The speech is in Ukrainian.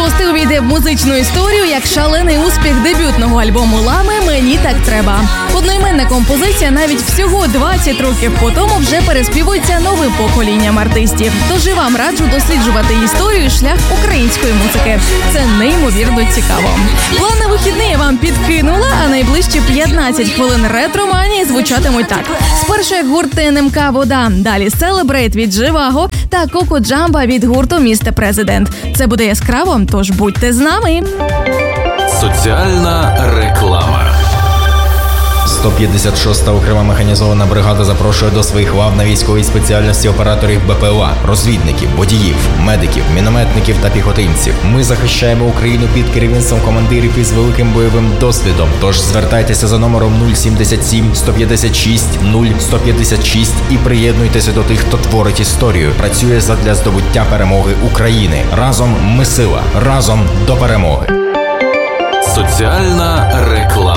96-й увійде в музичну історію як шалений успіх дебютного альбому «Лами. Мені так треба». Одноіменна композиція навіть всього 20 років по тому вже переспівується новим поколінням артистів. Тож і вам раджу досліджувати історію і шлях української музики. Це неймовірно цікаво. План на вихідний я вам підкинула, а найближчі 15 хвилин ретроманії звучатимуть так. Спершу як гурт ТНМК «Вода», далі «Celebrate» від «Живаго» та «Коко Джамба» від гурту «Містер Президент». Це буде яскраво, тож будьте з нами. Соціальна реклама. 156-та окрема механізована бригада запрошує до своїх лав на військовій спеціальності операторів БПЛА, розвідників, водіїв, медиків, мінометників та піхотинців. Ми захищаємо Україну під керівництвом командирів із великим бойовим досвідом. Тож звертайтеся за номером 077 156 0156 і приєднуйтеся до тих, хто творить історію, працює задля здобуття перемоги України. Разом ми сила, разом до перемоги. Соціальна реклама.